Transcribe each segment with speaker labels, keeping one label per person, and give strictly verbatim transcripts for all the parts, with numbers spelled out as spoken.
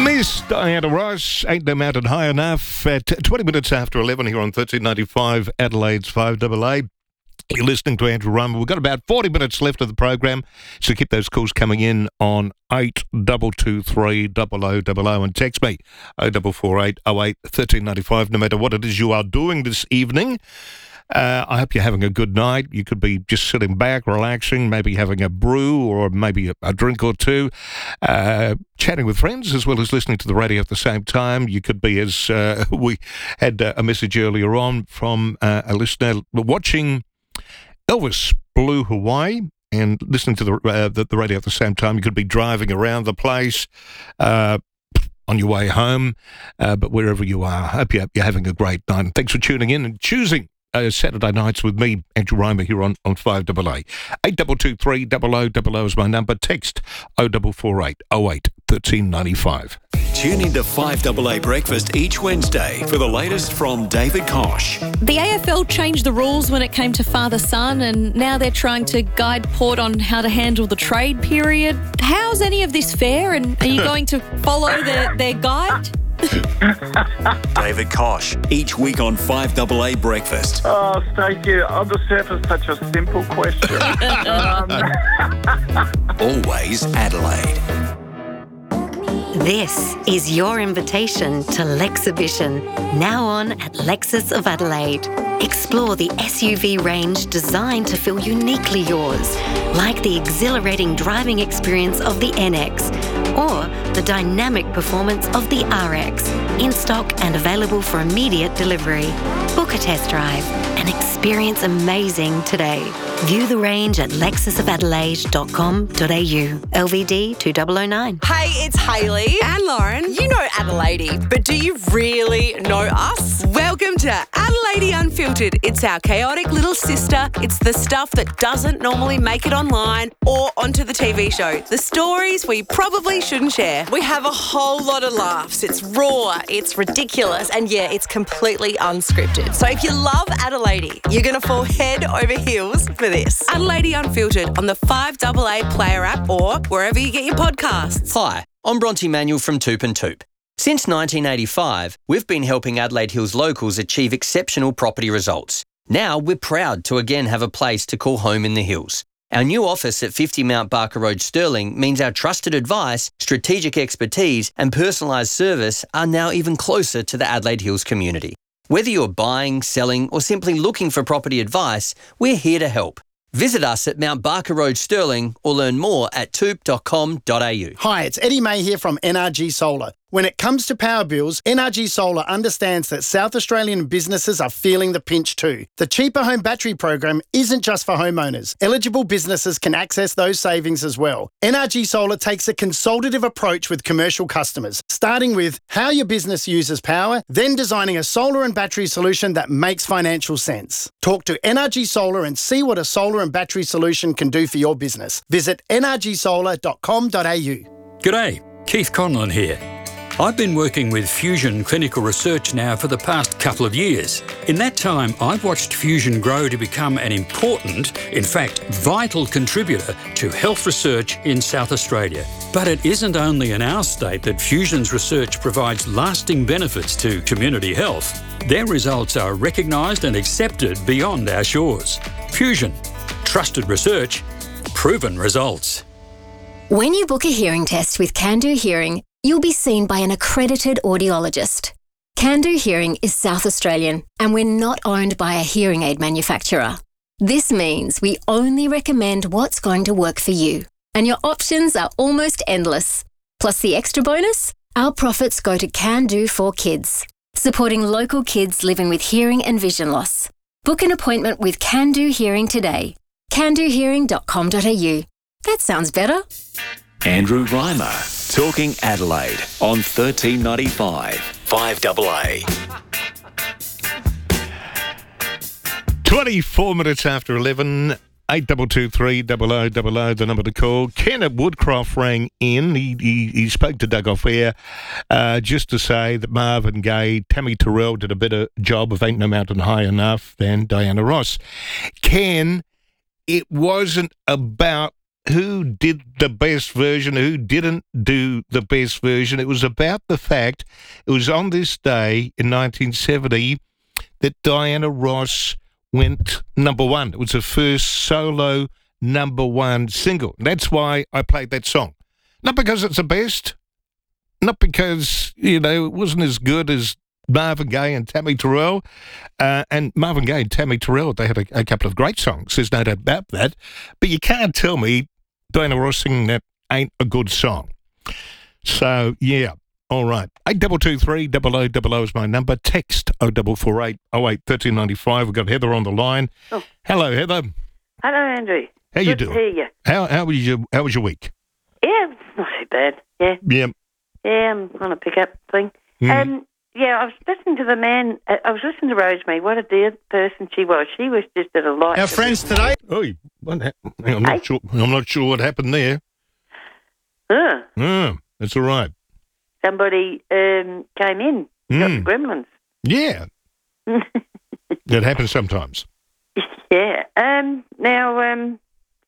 Speaker 1: Miss Diana Ross, Ain't No Mountain High Enough, at twenty minutes after eleven here on thirteen ninety-five Adelaide's five A A. You're listening to Andrew Rhymer. We've got about forty minutes left of the program, so keep those calls coming in on eight two two three, zero zero zero zero and text me oh four four eight oh eight one three nine five, no matter what it is you are doing this evening. Uh, I hope you're having a good night. You could be just sitting back, relaxing, maybe having a brew or maybe a, a drink or two, uh, chatting with friends as well as listening to the radio at the same time. You could be, as uh, we had uh, a message earlier on from uh, a listener, watching Elvis Blue Hawaii and listening to the, uh, the the radio at the same time. You could be driving around the place uh, on your way home, uh, but wherever you are, I hope you're, you're having a great night. And thanks for tuning in and choosing uh, Saturday nights with me, Andrew Rhymer, here on, on five A A. eight two two three, zero zero zero zero is my number. Text oh four four eight oh eight one three nine five.
Speaker 2: Tune into five A A Breakfast each Wednesday for the latest from David Kosh.
Speaker 3: The A F L changed the rules when it came to father-son, and now they're trying to guide Port on how to handle the trade period. How's any of this fair, and are you going to follow their, their guide?
Speaker 2: David Kosh, each week on five A A Breakfast.
Speaker 4: Oh, Stacey, on the surface, such a simple question. um...
Speaker 2: Always Adelaide.
Speaker 5: This is your invitation to Lexhibition, now on at Lexus of Adelaide. Explore the S U V range designed to feel uniquely yours, like the exhilarating driving experience of the N X or the dynamic performance of the R X, in stock and available for immediate delivery. Book a test drive and experience amazing today. View the range at lexus of adelaide dot com dot a u. L V D two thousand nine.
Speaker 6: Hey, it's Hayley and Lauren. You know Adelaide, but do you really know us? Welcome to Adelaide Unfiltered. It's our chaotic little sister. It's the stuff that doesn't normally make it online or onto the T V show. The stories we probably shouldn't share.
Speaker 7: We have a whole lot of laughs. It's raw, it's ridiculous, and yeah, it's completely unscripted. So if you love Adelaide, you're going to fall head over heels for this.
Speaker 6: Adelaide Unfiltered on the five A A Player app or wherever you get your podcasts.
Speaker 8: Hi, I'm Bronte Manuel from Toop and Toop. Since nineteen eighty-five, we've been helping Adelaide Hills locals achieve exceptional property results. Now we're proud to again have a place to call home in the hills. Our new office at fifty Mount Barker Road, Stirling, means our trusted advice, strategic expertise and personalised service are now even closer to the Adelaide Hills community. Whether you're buying, selling or simply looking for property advice, we're here to help. Visit us at Mount Barker Road, Stirling, or learn more at toop dot com dot a u.
Speaker 9: Hi, it's Eddie May here from N R G Solar. When it comes to power bills, N R G Solar understands that South Australian businesses are feeling the pinch too. The Cheaper Home Battery program isn't just for homeowners. Eligible businesses can access those savings as well. N R G Solar takes a consultative approach with commercial customers, starting with how your business uses power, then designing a solar and battery solution that makes financial sense. Talk to N R G Solar and see what a solar and battery solution can do for your business. Visit n r g solar dot com dot a u.
Speaker 10: G'day, Keith Conlon here. I've been working with Fusion Clinical Research now for the past couple of years. In that time, I've watched Fusion grow to become an important, in fact, vital contributor to health research in South Australia. But it isn't only in our state that Fusion's research provides lasting benefits to community health. Their results are recognised and accepted beyond our shores. Fusion. Trusted research. Proven results.
Speaker 11: When you book a hearing test with Can Do Hearing, you'll be seen by an accredited audiologist. Can Do Hearing is South Australian, and we're not owned by a hearing aid manufacturer. This means we only recommend what's going to work for you, and your options are almost endless. Plus the extra bonus, our profits go to Can Do for Kids, supporting local kids living with hearing and vision loss. Book an appointment with Can Do Hearing today. can do hearing dot com dot a u. That sounds better.
Speaker 2: Andrew Rhymer, talking Adelaide on thirteen ninety-five, five A A.
Speaker 1: twenty-four minutes after eleven, eight two two three, zero zero zero zero, the number to call. Kenneth Woodcroft rang in. He, he, he spoke to Doug off air uh, just to say that Marvin Gaye, Tammy Terrell did a better job of Ain't No Mountain High Enough than Diana Ross. Ken, it wasn't about who did the best version, who didn't do the best version. It was about the fact it was on this day in nineteen seventy that Diana Ross went number one. It was her first solo number one single. That's why I played that song. Not because it's the best, not because, you know, it wasn't as good as Marvin Gaye and Tammy Terrell. Uh, and Marvin Gaye and Tammy Terrell, they had a, a couple of great songs. There's no doubt about that. But you can't tell me Diana Ross singing that ain't a good song. So, yeah. All right. eight two two three, double oh double oh is my number. Text oh four four eight, oh eight, one three nine five. We've got Heather on the line.
Speaker 12: Oh.
Speaker 1: Hello, Heather.
Speaker 12: Hello, Andrew.
Speaker 1: How
Speaker 12: Good
Speaker 1: you
Speaker 12: to
Speaker 1: doing?
Speaker 12: hear you.
Speaker 1: How, how, was your, how was your week?
Speaker 12: Yeah, not too bad. Yeah.
Speaker 1: Yeah.
Speaker 12: Yeah, I'm on a pickup thing.
Speaker 1: Mm.
Speaker 12: Um, yeah, I was listening to the man. Uh, I was listening to Rosemary. What a dear person she was. She was just at a light.
Speaker 1: Our friends today. Oh, what happened? I'm not sure. I'm not sure what happened there.
Speaker 12: Uh,
Speaker 1: Oh, that's all right.
Speaker 12: somebody um, came in. Got the
Speaker 1: Mm.
Speaker 12: gremlins.
Speaker 1: Yeah, that happens sometimes.
Speaker 12: Yeah. Um. Now. Um.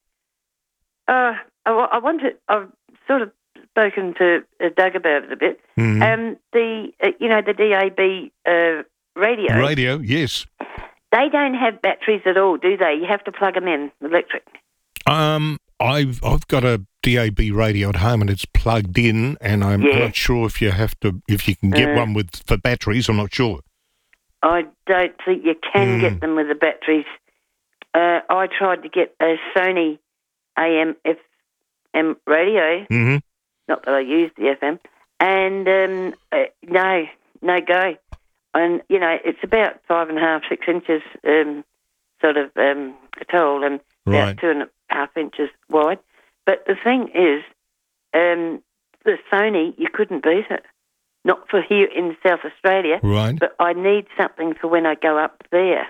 Speaker 12: Uh. I, wa- I wanted. I've sort of spoken to uh, Doug about it a bit.
Speaker 1: Mhm.
Speaker 12: Um. The uh, you know the D A B uh, radio.
Speaker 1: Radio, yes.
Speaker 12: They don't have batteries at all, do they? You have to plug them in, electric.
Speaker 1: Um, I've I've got a D A B radio at home and it's plugged in, and I'm
Speaker 12: Yeah.
Speaker 1: not sure if you have to if you can get
Speaker 12: Uh.
Speaker 1: one with for batteries. I'm not sure.
Speaker 12: I don't think you can
Speaker 1: Mm.
Speaker 12: get them with the batteries. Uh, I tried to get a Sony A M F M radio.
Speaker 1: Mm-hmm.
Speaker 12: Not that I use the F M. And um, uh, no, no go. And, you know, it's about five and a half, six inches um, sort of um, tall and
Speaker 1: Right.
Speaker 12: about two and a half inches wide. But the thing is, um, the Sony, you couldn't beat it. Not for here in South Australia.
Speaker 1: Right.
Speaker 12: But I need something for when I go up there.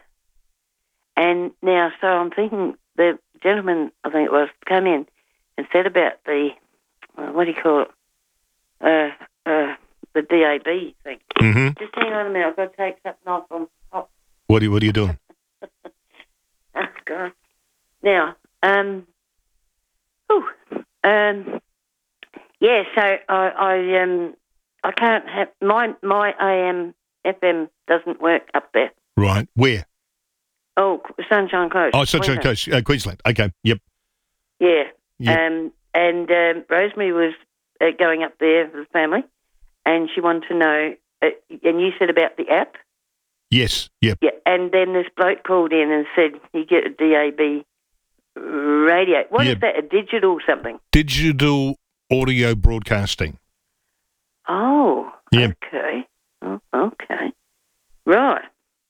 Speaker 12: And now, so I'm thinking the gentleman, I think it was, came in and said about the, uh, what do you call it, uh, uh, the D A B thing.
Speaker 1: Mhm.
Speaker 12: Just hang on a minute, I've got to take something off on top.
Speaker 1: What are you, what are you doing?
Speaker 12: Oh, God. Now, um, whew, um, yeah, so I, I, um, I can't have, my, my A M F M doesn't work up there.
Speaker 1: Right. Where?
Speaker 12: Oh, Sunshine Coast.
Speaker 1: Oh, Sunshine
Speaker 12: Queensland.
Speaker 1: Coast, uh, Queensland. Okay. Yep.
Speaker 12: Yeah.
Speaker 1: Yep.
Speaker 12: Um, and um, Rosemary was uh, going up there with the family, and she wanted to know, uh, and you said about the app?
Speaker 1: Yes. Yep.
Speaker 12: Yeah, and then this bloke called in and said, you get a D A B radio. What is
Speaker 1: Yeah.
Speaker 12: that, a digital something?
Speaker 1: Digital audio broadcasting.
Speaker 12: Oh,
Speaker 1: Yep.
Speaker 12: okay. Oh, okay. Right.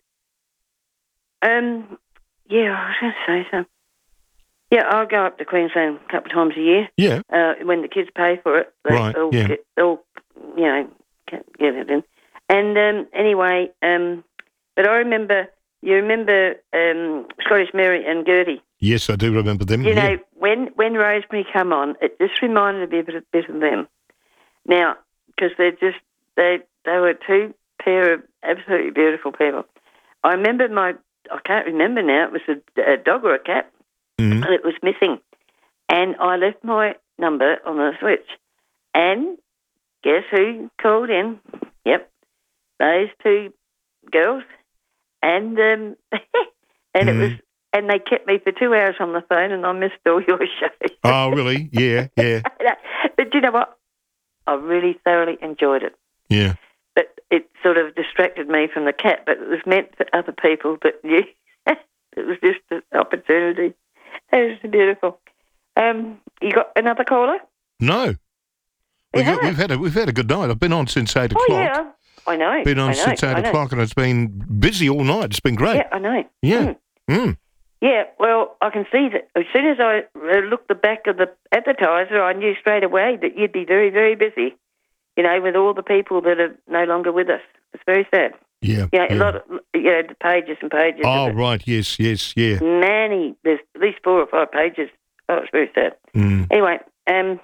Speaker 12: Um, yeah, I was going to say something. Yeah, I'll go up to Queensland a couple of times a year.
Speaker 1: Yeah.
Speaker 12: Uh, when the kids pay for it, they
Speaker 1: Right,
Speaker 12: all
Speaker 1: yeah.
Speaker 12: get, they'll, you know, get get it in. And um, anyway, um, but I remember, you remember um, Scottish Mary and Gertie.
Speaker 1: Yes, I do remember them.
Speaker 12: You
Speaker 1: yeah.
Speaker 12: know, when when Rosemary come on, it just reminded me a bit, a bit of them. Now, because they're just they they were two pair of absolutely beautiful people. I remember my I can't remember now. It was a, a dog or a cat,
Speaker 1: Mhm.
Speaker 12: and it was missing. And I left my number on the switch, and guess who called in? Yep, those two girls, and um, and it was. And they kept me for two hours on the phone, and I missed all your shows.
Speaker 1: Oh, really? Yeah, yeah,
Speaker 12: But you know what? I really thoroughly enjoyed it.
Speaker 1: yeah.
Speaker 12: But it sort of distracted me from the cat, but it was meant for other people. But you, it was just an opportunity. It was beautiful. Um, you got another caller?
Speaker 1: No. We
Speaker 12: You
Speaker 1: got,
Speaker 12: haven't?
Speaker 1: we've had a we've had a good night. I've been on since eight
Speaker 12: Oh,
Speaker 1: o'clock.
Speaker 12: yeah. I know.
Speaker 1: Been on
Speaker 12: I know,
Speaker 1: since eight
Speaker 12: I know.
Speaker 1: o'clock, and it's been busy all night. It's been great.
Speaker 12: Yeah, I know.
Speaker 1: Yeah.
Speaker 12: Mm.
Speaker 1: Mm.
Speaker 12: Yeah, well, I can see that as soon as I uh, looked the back of the advertiser, I knew straight away that you'd be very, very busy, you know, with all the people that are no longer with us. It's very sad.
Speaker 1: Yeah.
Speaker 12: You know,
Speaker 1: yeah.
Speaker 12: a lot of, you know, the pages and pages.
Speaker 1: Oh,
Speaker 12: of it.
Speaker 1: right. Yes, yes, yeah.
Speaker 12: Many, there's at least four or five pages. Oh, it's very sad.
Speaker 1: Mm.
Speaker 12: Anyway, um,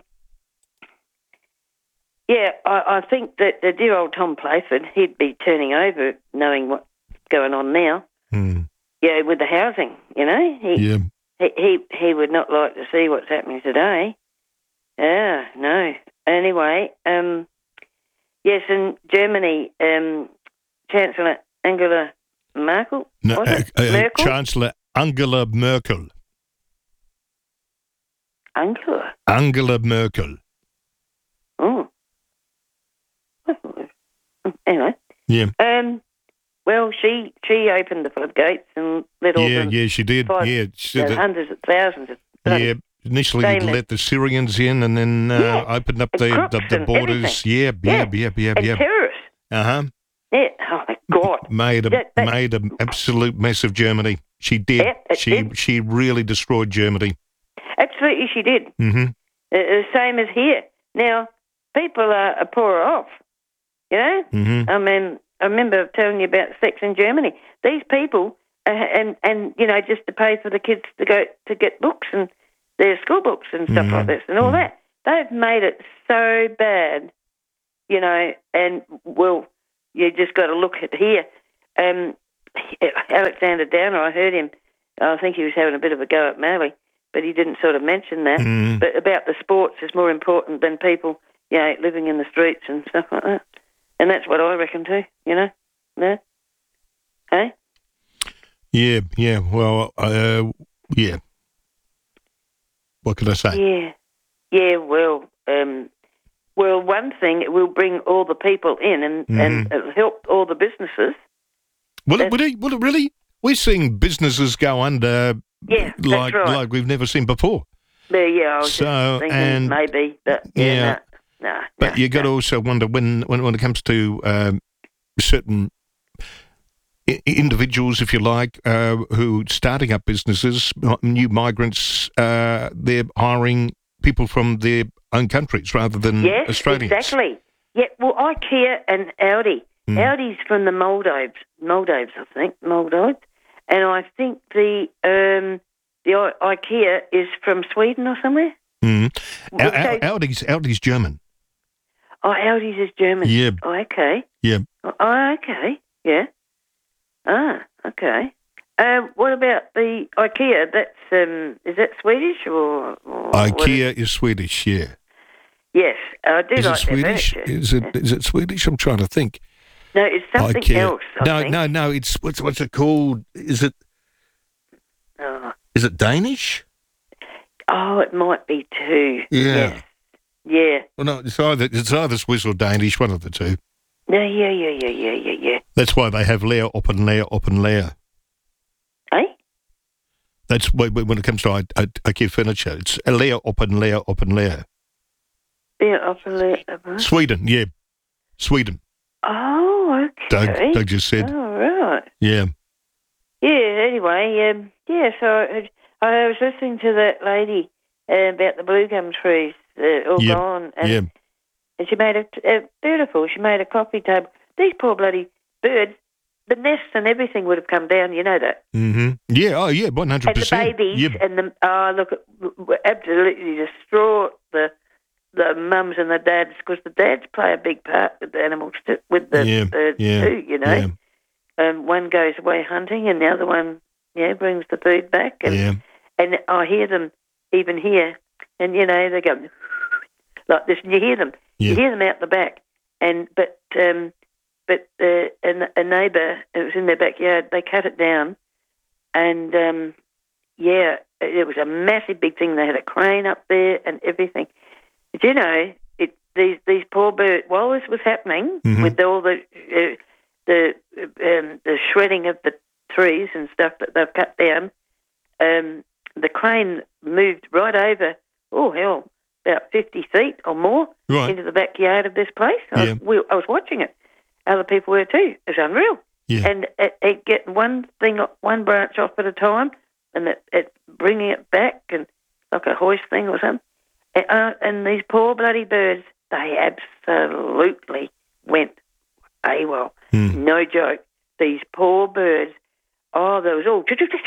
Speaker 12: yeah, I, I think that the dear old Tom Playford, he'd be turning over knowing what's going on now.
Speaker 1: Mm.
Speaker 12: Yeah, with the housing, you know. He,
Speaker 1: Yeah.
Speaker 12: he, he he would not like to see what's happening today. Yeah, no. Anyway, um, yes, in Germany, um, Chancellor Angela Merkel.
Speaker 1: No,
Speaker 12: was
Speaker 1: uh,
Speaker 12: it?
Speaker 1: uh,
Speaker 12: Merkel?
Speaker 1: Chancellor Angela Merkel.
Speaker 12: Angela.
Speaker 1: Angela Merkel.
Speaker 12: Oh. Anyway.
Speaker 1: Yeah.
Speaker 12: Um. Well, she she opened the floodgates and let all
Speaker 1: Yeah,
Speaker 12: the
Speaker 1: yeah, she did.
Speaker 12: five,
Speaker 1: yeah, she,
Speaker 12: you know,
Speaker 1: the-
Speaker 12: hundreds of thousands of bloody
Speaker 1: yeah. Initially,
Speaker 12: famous-
Speaker 1: let the Syrians in, and then uh,
Speaker 12: Yeah,
Speaker 1: opened up
Speaker 12: and
Speaker 1: the,
Speaker 12: crooks
Speaker 1: the, the
Speaker 12: and
Speaker 1: borders. Yeah,
Speaker 12: everything.
Speaker 1: yeah,
Speaker 12: Yeah.
Speaker 1: yeah, yeah,
Speaker 12: and
Speaker 1: yeah.
Speaker 12: terrorists.
Speaker 1: Uh huh.
Speaker 12: Yeah. Oh my God.
Speaker 1: Made a
Speaker 12: That- that-
Speaker 1: made an absolute mess of Germany. She did.
Speaker 12: Yeah, it
Speaker 1: she
Speaker 12: did.
Speaker 1: she really destroyed Germany.
Speaker 12: Absolutely, she did.
Speaker 1: Mm-hmm.
Speaker 12: Uh, the same as here. Now, people are, are poorer off. You know.
Speaker 1: Mm-hmm.
Speaker 12: I mean, I remember telling you about sex in Germany. These people, uh, and and you know, just to pay for the kids to go to get books and their school books and stuff
Speaker 1: Mhm.
Speaker 12: like this and all that. They've made it so bad, you know. And well, you just got to look at here. Um, Alexander Downer, I heard him. I think he was having a bit of a go at Malley, but he didn't sort of mention that.
Speaker 1: Mhm.
Speaker 12: But about the sports is more important than people, you know, living in the streets and stuff like that. And that's what I reckon too, you know? No? Hey?
Speaker 1: Yeah, yeah. Well, uh, yeah. What can I say?
Speaker 12: Yeah. Yeah, well, um, well, one thing, it will bring all the people in and, and it'll help all the businesses.
Speaker 1: Will it, will it? Will it really? We're seeing businesses go under
Speaker 12: Yeah, that's
Speaker 1: like
Speaker 12: right.
Speaker 1: like we've never seen before.
Speaker 12: But yeah, I was
Speaker 1: So,
Speaker 12: just thinking
Speaker 1: and-
Speaker 12: maybe, but yeah,
Speaker 1: Yeah.
Speaker 12: no, no,
Speaker 1: But
Speaker 12: no,
Speaker 1: you got to also wonder when, when when it comes to um, certain I- individuals, if you like, uh, who starting up businesses, uh, new migrants, uh, they're hiring people from their own countries rather than
Speaker 12: yes,
Speaker 1: Australians.
Speaker 12: exactly. Yeah, well, IKEA and Audi.
Speaker 1: Mm.
Speaker 12: Audi's from the Maldives, Maldives, I think, Maldives, and I think the um, the I- IKEA is from Sweden or somewhere.
Speaker 1: Mm. Au-
Speaker 12: Okay.
Speaker 1: Au- Audi's Audi's German.
Speaker 12: Oh, Audi's is German.
Speaker 1: Yeah.
Speaker 12: Oh, okay.
Speaker 1: Yeah.
Speaker 12: Oh, okay. Yeah. Ah, okay. Um, what about the IKEA? That's um, is that Swedish or, or what is-
Speaker 1: IKEA is Swedish. Yeah.
Speaker 12: Yes, I do
Speaker 1: Is
Speaker 12: like
Speaker 1: it Swedish?
Speaker 12: that furniture.
Speaker 1: Is it is it Swedish? I'm trying to think.
Speaker 12: No, it's something
Speaker 1: IKEA.
Speaker 12: else. I
Speaker 1: no,
Speaker 12: think.
Speaker 1: no, no. It's what's what's it called? Is it
Speaker 12: Oh.
Speaker 1: is it Danish?
Speaker 12: Oh, it might be too.
Speaker 1: Yeah.
Speaker 12: Yes. Yeah.
Speaker 1: Well, no, it's either it's either Swiss or Danish, one of the two.
Speaker 12: No, yeah, yeah, yeah, yeah, yeah, yeah.
Speaker 1: That's why they have layer up and layer up and layer.
Speaker 12: Eh?
Speaker 1: That's why when it comes to I- I- IKEA furniture, it's a layer up and layer up and layer.
Speaker 12: Yeah, up and there. uh-huh.
Speaker 1: Sweden, yeah, Sweden.
Speaker 12: Oh, okay.
Speaker 1: Doug, Doug just said,
Speaker 12: Oh, right.
Speaker 1: yeah.
Speaker 12: Yeah, anyway, um, yeah, so I, I was listening to that lady uh, about the blue gum trees uh, all
Speaker 1: Yep,
Speaker 12: gone. And,
Speaker 1: yeah.
Speaker 12: and she made it uh, beautiful. She made a coffee table. These poor bloody birds, the nests and everything would have come down, you know that.
Speaker 1: Mm-hmm. Yeah, oh yeah, one hundred
Speaker 12: And the
Speaker 1: percent.
Speaker 12: babies
Speaker 1: Yeah.
Speaker 12: and the, oh, look, were absolutely distraught, the the mums and the dads, because the dads play a big part with the animals, too, with the
Speaker 1: Yeah,
Speaker 12: birds
Speaker 1: yeah,
Speaker 12: too, you know.
Speaker 1: yeah.
Speaker 12: Um, one goes away hunting and the other one, yeah, brings the food back. And,
Speaker 1: Yeah.
Speaker 12: and I hear them even here, and, you know, they go like this, and you hear them.
Speaker 1: Yeah.
Speaker 12: You hear them out the back. And But um, but uh, a, a neighbour, it was in their backyard, they cut it down, and, um, yeah, it, it was a massive big thing. They had a crane up there and everything. But, you know, it, these these poor birds, while this was happening,
Speaker 1: Mhm.
Speaker 12: with all the uh, the um, the shredding of the trees and stuff that they've cut down, um, the crane moved right over, oh, hell, about fifty feet or more
Speaker 1: Right.
Speaker 12: into the backyard of this place. I,
Speaker 1: Yeah.
Speaker 12: was, we, I was watching it. Other people were too. It was unreal.
Speaker 1: Yeah.
Speaker 12: And it, it getting one thing, one branch off at a time, and it, it bringing it back, and like a hoist thing or something. And, uh, and these poor bloody birds, they absolutely went AWOL.
Speaker 1: Mm.
Speaker 12: No joke. These poor birds. Oh, there was all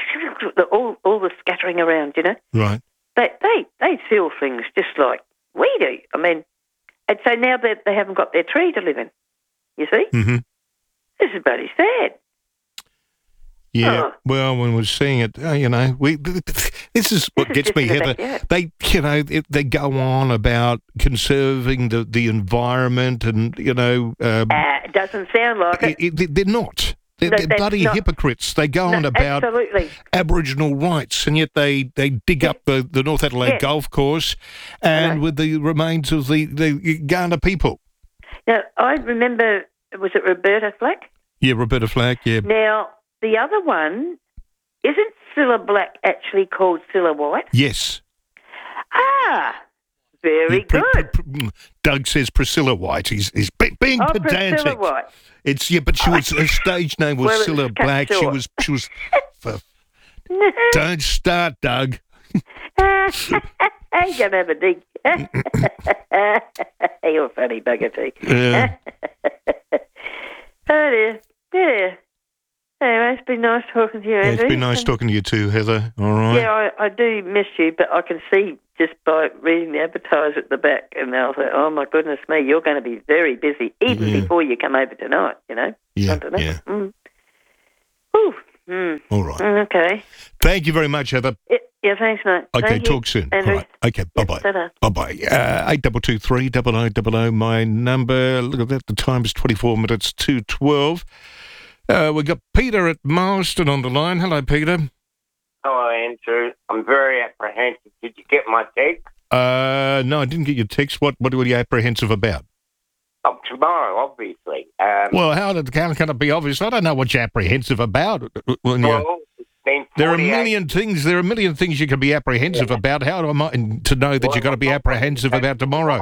Speaker 12: all all the scattering around. You know,
Speaker 1: Right.
Speaker 12: they they they feel things just like we do. I mean, and so now that they haven't got their tree to live in, you see,
Speaker 1: Mm-hmm.
Speaker 12: this is bloody sad.
Speaker 1: Yeah, well, when we're seeing it, uh, you know, we this is what gets me, Heather. They, you know, it, they go on about conserving the, the environment, and you know, um,
Speaker 12: Uh, it doesn't sound like it.
Speaker 1: it, it they're not. They're,
Speaker 12: No,
Speaker 1: they're
Speaker 12: that's
Speaker 1: bloody
Speaker 12: not-
Speaker 1: hypocrites. They go
Speaker 12: No,
Speaker 1: on about
Speaker 12: absolutely.
Speaker 1: Aboriginal rights, and yet they, they dig up the, the North Adelaide
Speaker 12: Yeah.
Speaker 1: Golf Course, and with the remains of the the Uganda people.
Speaker 12: Now, I remember, was it Roberta Flack?
Speaker 1: Yeah, Roberta Flack. Yeah.
Speaker 12: Now, the other one, isn't Cilla Black actually called Cilla White?
Speaker 1: Yes.
Speaker 12: Ah, very
Speaker 1: Yeah, Pr-
Speaker 12: good.
Speaker 1: Pr- Pr- Doug says Priscilla White. He's, he's be- being
Speaker 12: Oh,
Speaker 1: pedantic.
Speaker 12: Priscilla White.
Speaker 1: It's yeah, but she was her stage name was
Speaker 12: Well, it
Speaker 1: Cilla
Speaker 12: was cut
Speaker 1: Black. She
Speaker 12: short.
Speaker 1: was she was. For, don't start, Doug.
Speaker 12: Hey, gonna have a dig. You're a funny bugger too.
Speaker 1: Yeah.
Speaker 12: Oh dear, dear. Anyway, it's been nice talking to you,
Speaker 1: Yeah,
Speaker 12: Andrew.
Speaker 1: it's been nice talking to you too, Heather. All right.
Speaker 12: Yeah, I, I do miss you, but I can see just by reading the advertiser at the back, and I was like, oh my goodness me, you're going to be very busy, even
Speaker 1: Yeah.
Speaker 12: before you come over tonight, you know?
Speaker 1: Yeah,
Speaker 12: I don't know.
Speaker 1: yeah.
Speaker 12: Mm. Whew. Mm.
Speaker 1: All right.
Speaker 12: Mm, okay.
Speaker 1: Thank you very much, Heather.
Speaker 12: Yeah, yeah, thanks, mate.
Speaker 1: Okay,
Speaker 12: Thank you,
Speaker 1: talk soon.
Speaker 12: Andrew.
Speaker 1: All right. Okay, bye bye.
Speaker 12: Ta-da.
Speaker 1: Bye bye. Uh, eight double two three double o double o. My number. Look at that. The time is twenty four minutes to twelve. Uh, we got Peter at Marston on the line. Hello, Peter.
Speaker 13: Hello, Andrew. I'm very apprehensive. Did you get my text?
Speaker 1: Uh, no, I didn't get your text. What What were you apprehensive about?
Speaker 13: Oh, tomorrow, obviously. Um,
Speaker 1: Well, how, did, how can it be obvious? I don't know what you're apprehensive about. When you're-
Speaker 13: well, it's been
Speaker 1: there are a
Speaker 13: forty-eight
Speaker 1: million things. There are a million things you can be apprehensive about. How am I to know that
Speaker 13: Well,
Speaker 1: you've got to be apprehensive about tomorrow?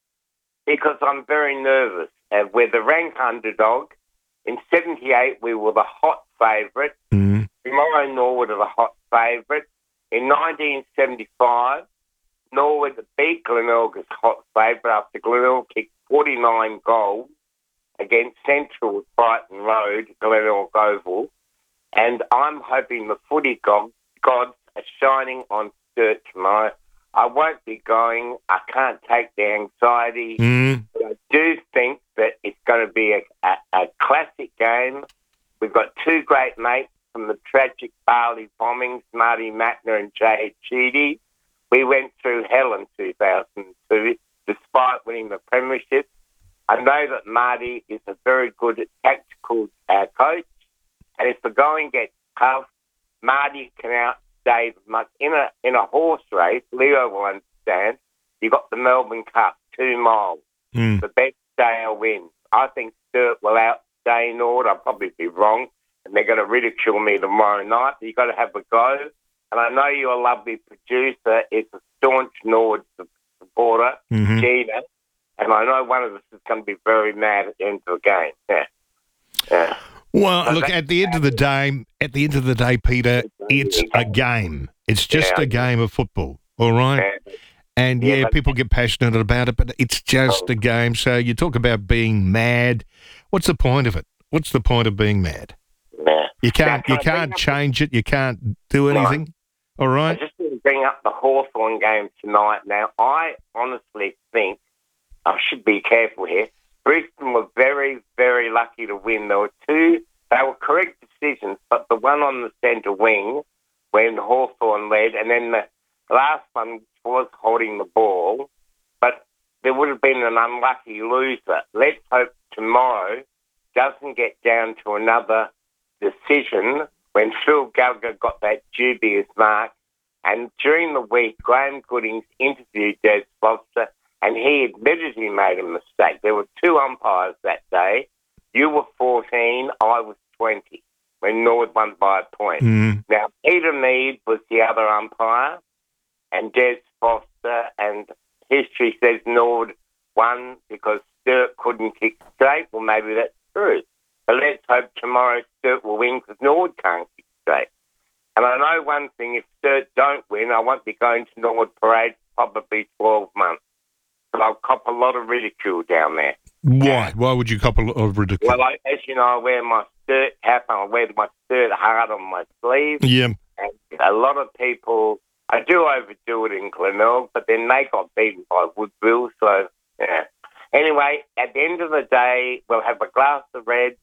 Speaker 13: Because I'm very nervous. Uh, we're the rank underdog. In seventy-eight, we were the hot favourite.
Speaker 1: Mm.
Speaker 13: Tomorrow, Norwood are the hot favourite. In nineteen seventy-five, Norwood beat Glenelg as hot favourite after Glenelg kicked forty-nine goals against Central Brighton Road, Glenelg Oval. And I'm hoping the footy gods, gods are shining on Sturt tomorrow. I won't be going. I can't take the anxiety.
Speaker 1: Mm.
Speaker 13: But I do think that it's going to be a, a, a classic game. We've got two great mates from the tragic Bali bombings, Marty Mackner and Jay Cheedy. We went through hell in two thousand two, despite winning the premiership. I know that Marty is a very good tactical uh, coach, and if the going gets tough, Marty can outstay the much. In a in a horse race, Leo will understand. You got the Melbourne Cup, two miles.
Speaker 1: Mm.
Speaker 13: The best stayer wins. I think Sturt will outstay Nord. I'll probably be wrong, and they're going to ridicule me tomorrow night. But you've got to have a go. And I know you're a lovely producer. It's a staunch Nord supporter,
Speaker 1: Mhm.
Speaker 13: Gina. And I know one of us is going to be very mad at the end of the game. Yeah. Yeah.
Speaker 1: Well,
Speaker 13: So
Speaker 1: look,
Speaker 13: that-
Speaker 1: at the end of the day, at the end of the day, Peter, it's a game. It's just
Speaker 13: Yeah.
Speaker 1: a game of football, all right?
Speaker 13: Yeah.
Speaker 1: And
Speaker 13: Yeah,
Speaker 1: yeah,
Speaker 13: but-
Speaker 1: people get passionate about it, but it's just a game. So you talk about being mad. What's the point of it? What's the point of being mad?
Speaker 13: Yeah.
Speaker 1: You can't.
Speaker 13: Now,
Speaker 1: You
Speaker 13: can I bring
Speaker 1: can't
Speaker 13: up-
Speaker 1: change it. You can't do anything. All
Speaker 13: I
Speaker 1: right.
Speaker 13: just want to bring up the Hawthorn game tonight. Now, I honestly think, I should be careful here, Brisbane were very, very lucky to win. There were two, they were correct decisions, but the one on the centre wing when Hawthorn led, and then the last one was holding the ball, but there would have been an unlucky loser. Let's hope tomorrow doesn't get down to another decision when Phil Gallagher got that dubious mark. And during the week, Graham Goodings interviewed Des Foster, and he admitted he made a mistake. There were two umpires that day. You were fourteen, I was twenty, when Nord won by a point.
Speaker 1: Mm.
Speaker 13: Now, Peter Mead was the other umpire, and Des Foster, and history says Nord won because Sturt couldn't kick straight. Well, maybe that's true. But let's hope tomorrow Sturt will win because Nord can't kick straight. And I know one thing, if Sturt don't win, I won't be going to Nord Parade for probably twelve months. But I'll cop a lot of ridicule down there.
Speaker 1: Why? Why would you couple of ridicule?
Speaker 13: Well, I, as you know, I wear my Sturt cap and I wear my Sturt heart on my sleeve.
Speaker 1: Yeah.
Speaker 13: And a lot of people, I do overdo it in Glenelg, but then they got beaten by Woodville. So, yeah. Anyway, at the end of the day, we'll have a glass of red.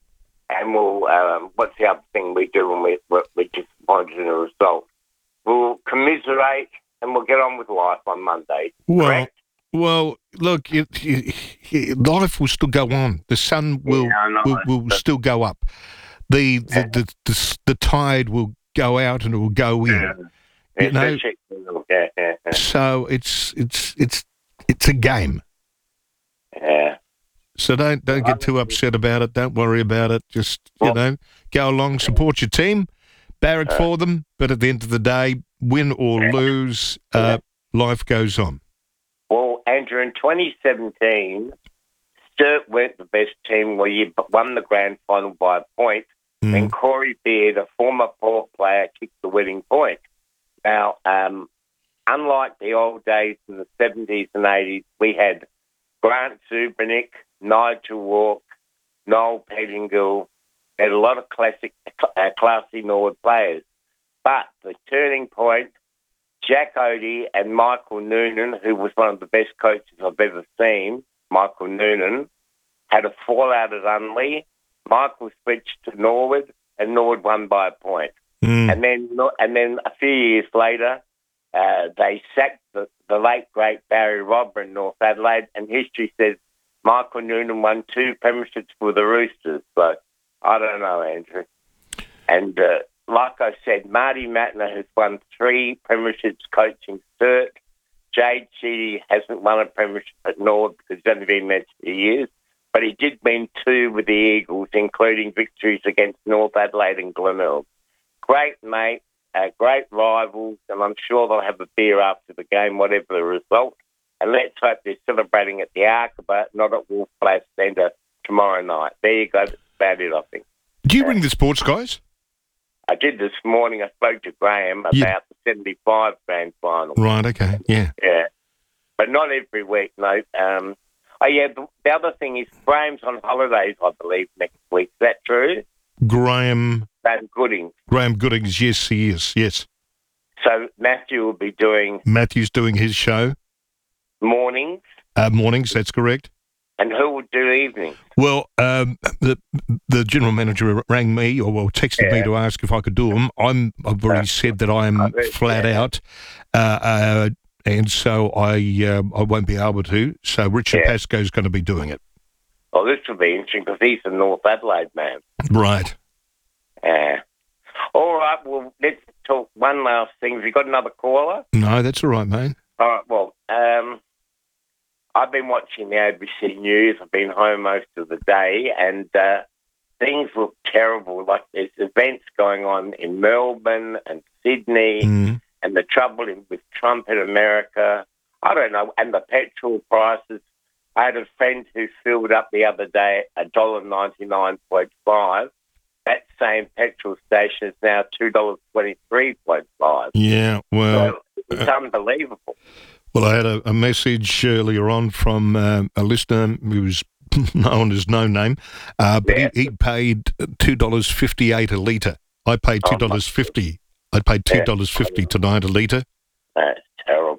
Speaker 13: and we'll, um, what's the other thing we do when we, we're, we're disappointed in a result? We'll commiserate and we'll get on with life on Monday.
Speaker 1: Well,
Speaker 13: correct?
Speaker 1: well, look, it, it, it, life will still go on. The sun will
Speaker 13: Yeah, I know.
Speaker 1: will, will still go up. The the,
Speaker 13: Yeah.
Speaker 1: the, the the tide will go out and it will go in.
Speaker 13: Yeah.
Speaker 1: You know?
Speaker 13: Especially- yeah, yeah, yeah.
Speaker 1: So it's it's it's it's a game.
Speaker 13: Yeah.
Speaker 1: So don't don't get too upset about it. Don't worry about it. Just you
Speaker 13: Well-
Speaker 1: know, go along, support your team, barrack
Speaker 13: Uh,
Speaker 1: for them. But at the end of the day, win or
Speaker 13: Yeah.
Speaker 1: lose, uh, life goes on.
Speaker 13: Well, Andrew, in twenty seventeen, Sturt weren't the best team where you won the grand final by a point,
Speaker 1: Mm.
Speaker 13: and Corey Beard, a former Port player, kicked the winning point. Now, um, unlike the old days in the seventies and eighties, we had Grant Zubranick, Nigel Walk, Noel Pettingill. We had a lot of classic, uh, classy Norwood players. But the turning point, Jack Odie and Michael Noonan, who was one of the best coaches I've ever seen, Michael Noonan, had a fallout at Unley. Michael switched to Norwood, and Norwood won by a point.
Speaker 1: Mm.
Speaker 13: And then, and then a few years later, uh, they sacked the, the late great Barry Robber in North Adelaide, and history says Michael Noonan won two premierships for the Roosters. So I don't know, Andrew. And uh, like I said, Marty Mattner has won three premierships coaching Sturt. Jade Sheedy hasn't won a premiership at North because he's only been there two years. But he did win two with the Eagles, including victories against North Adelaide and Glenelg. Great mate, uh, great rivals, and I'm sure they'll have a beer after the game, whatever the result. And let's hope they're celebrating at the Arkaba, not at Wolf Place Centre tomorrow night. There you go. That's about it, I think.
Speaker 1: Do you ring the sports guys?
Speaker 13: I did this morning. I spoke to Graham about
Speaker 1: Yeah.
Speaker 13: the seventy-five grand final.
Speaker 1: Right. Okay. Yeah.
Speaker 13: Yeah. But not every week, no. Um, oh, yeah, the, the other thing is Graham's on holidays, I believe, next week. Is that true?
Speaker 1: Graham
Speaker 13: Graham Gooding.
Speaker 1: Graham Goodings. Yes, he is. Yes.
Speaker 13: So Matthew will be doing
Speaker 1: Matthew's doing his show
Speaker 13: mornings,
Speaker 1: uh, mornings. That's correct.
Speaker 13: and who will do evenings?
Speaker 1: Well, um, the the general manager rang me or well, texted me
Speaker 13: Yeah.
Speaker 1: to ask if I could do them. I'm I've already said that I'm
Speaker 13: I bet,
Speaker 1: flat
Speaker 13: yeah.
Speaker 1: out, uh, uh, and so I um, I won't be able to. So Richard
Speaker 13: Yeah.
Speaker 1: Pascoe's going to be doing it.
Speaker 13: Well, this will be interesting because he's a North Adelaide man.
Speaker 1: Right.
Speaker 13: Yeah. All right, well, let's talk one last thing. Have you got another caller?
Speaker 1: No, that's all right, mate.
Speaker 13: All right, well, um, I've been watching the A B C News. I've been home most of the day, and uh, things look terrible. Like there's events going on in Melbourne and Sydney,
Speaker 1: Mm.
Speaker 13: and the trouble in, with Trump in America. I don't know, and the petrol prices. I had a friend who filled up the other day at one dollar ninety-nine point five. That same petrol station is now two dollars twenty-three point five.
Speaker 1: Yeah. Well.
Speaker 13: So it's unbelievable.
Speaker 1: Well, I had a, a message earlier on from um, a listener who was known as No Name, uh, but
Speaker 13: Yeah.
Speaker 1: he, he paid two dollars fifty-eight a litre. I paid
Speaker 13: Oh,
Speaker 1: two dollars fifty. I paid two dollars fifty tonight a litre.
Speaker 13: That's terrible.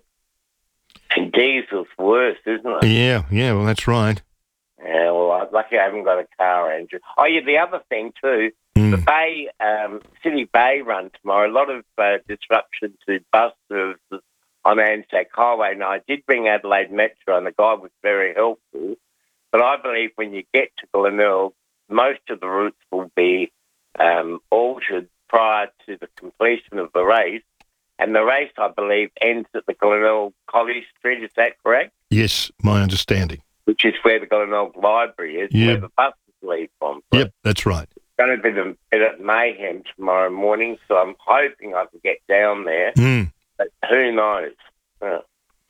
Speaker 13: And diesel's worse, isn't it?
Speaker 1: Yeah, yeah, well, that's right.
Speaker 13: Yeah, well, I'm lucky I haven't got a car, Andrew. Oh, yeah, the other thing, too,
Speaker 1: Mm.
Speaker 13: the Bay, um, City Bay run tomorrow, a lot of uh, disruption to bus services on Anzac Highway. Now, I did bring Adelaide Metro, and the guy was very helpful, but I believe when you get to Glenelg, most of the routes will be um, altered prior to the completion of the race, and the race, I believe, ends at the Glenelg College Street. Is that correct?
Speaker 1: Yes, my understanding.
Speaker 13: Which is where the Glenelg Library is,
Speaker 1: Yeah.
Speaker 13: where the buses leave from. So
Speaker 1: Yep, that's right.
Speaker 13: it's going to be a bit of mayhem tomorrow morning, so I'm hoping I can get down there.
Speaker 1: Mm.
Speaker 13: But who knows? Yeah.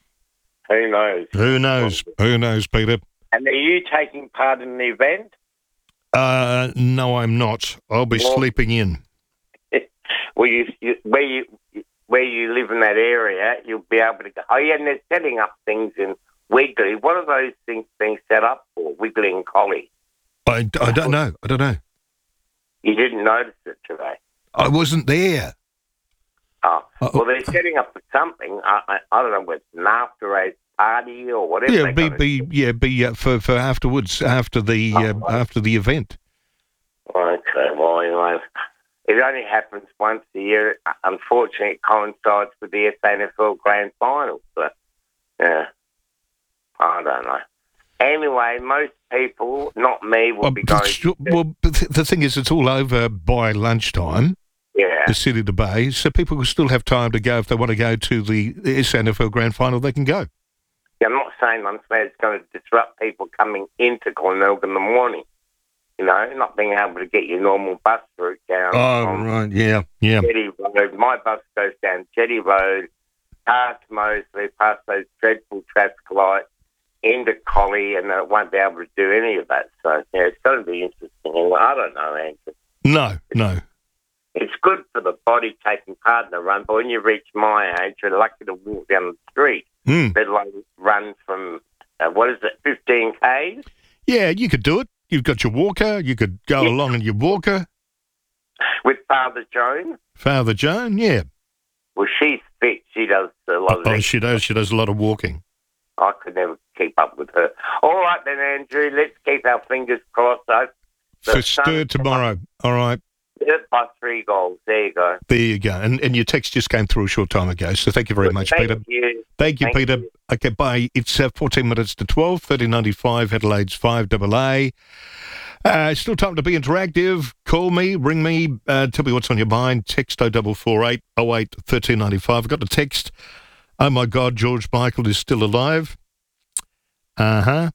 Speaker 13: Who knows?
Speaker 1: Who knows? Who knows, Peter?
Speaker 13: And are you taking part in the event?
Speaker 1: Uh, no, I'm not. I'll be
Speaker 13: Well-
Speaker 1: sleeping in.
Speaker 13: Well, you, you, where you where you live in that area, you'll be able to go. Oh, yeah, and they're setting up things in Wiggly. What are those things being set up for, Wiggly and Collie?
Speaker 1: I, I don't know. I don't know.
Speaker 13: You didn't notice it today.
Speaker 1: I wasn't there.
Speaker 13: Oh,
Speaker 1: Uh,
Speaker 13: well, they're setting up for something. I, I, I don't know whether it's an after-race party or whatever.
Speaker 1: Yeah,
Speaker 13: they're
Speaker 1: be
Speaker 13: gonna
Speaker 1: be yeah be uh, for for afterwards after the uh,
Speaker 13: Oh, right.
Speaker 1: after the event.
Speaker 13: do. it only happens once a year. Unfortunately, it coincides with the S A N F L Grand Final. But, yeah, I don't know. Anyway, most people, not me, will
Speaker 1: well,
Speaker 13: be going...
Speaker 1: But, well, but the thing is, it's all over by lunchtime.
Speaker 13: Yeah.
Speaker 1: The City to Bay, so people will still have time to go if they want to go to the S A N F L Grand Final. They can go.
Speaker 13: Yeah, I'm not saying I'm saying it's going to disrupt people coming into Glenelg in the morning. You know, not being able to get your normal bus route down.
Speaker 1: Oh, right, yeah, yeah.
Speaker 13: Jetty Road. My bus goes down Jetty Road, past Moseley, past those dreadful traffic lights, into Collie, and they won't be able to do any of that. So, yeah, it's going to be interesting. I don't know, Andrew.
Speaker 1: No, no.
Speaker 13: It's good for the body taking part in the run, but when you reach my age, you're lucky to walk down the street.
Speaker 1: Mm.
Speaker 13: Let alone run from, uh, what is it, fifteen kays?
Speaker 1: Yeah, you could do it. You've got your walker. You could go
Speaker 13: Yeah.
Speaker 1: along in your walker.
Speaker 13: With Father Joan?
Speaker 1: Father Joan, yeah.
Speaker 13: Well, she's fit. She does a lot of
Speaker 1: Oh,
Speaker 13: things.
Speaker 1: she does. She does a lot of walking.
Speaker 13: I could never keep up with her. All right then, Andrew, let's keep our fingers crossed. though. The
Speaker 1: For
Speaker 13: sun-
Speaker 1: Stir tomorrow. All right.
Speaker 13: Hit by three goals. There you go.
Speaker 1: There you go. And and your text just came through a short time ago, so thank you very much,
Speaker 13: Thank
Speaker 1: Peter.
Speaker 13: you.
Speaker 1: Thank you,
Speaker 13: Thank
Speaker 1: Peter.
Speaker 13: you.
Speaker 1: Okay, bye. It's uh, fourteen minutes to twelve, thirteen ninety-five, Adelaide's five double A. Uh, still time to be interactive. Call me, ring me, uh, tell me what's on your mind. Text oh four four eight oh eight thirteen ninety-five. I've got a text. Oh, my God, George Michael is still alive. Uh-huh.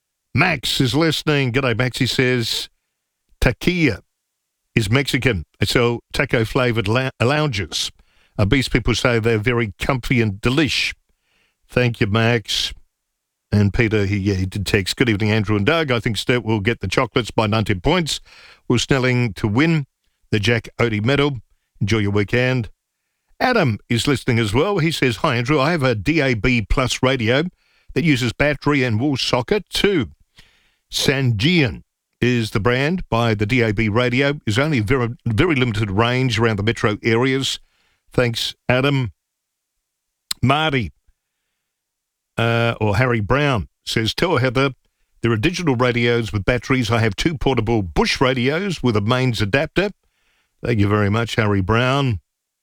Speaker 1: Max is listening. G'day, Max. He says, taquilla is Mexican. So taco-flavoured la- lounges. Obese people say they're very comfy and delish. Thank you, Max. And Peter, he, yeah, he did text. Good evening, Andrew and Doug. I think Sturt will get the chocolates by nineteen points. We're Snelling to win the Jack Odie medal. Enjoy your weekend. Adam is listening as well. He says, hi, Andrew. I have a D A B Plus radio that uses battery and wall socket too. Sangean is the brand by the D A B radio. Is only very, very limited range around the metro areas. Thanks, Adam. Marty, uh, or Harry Brown, says, tell Heather, there are digital radios with batteries. I have two portable Bush radios with a mains adapter. Thank you very much, Harry Brown.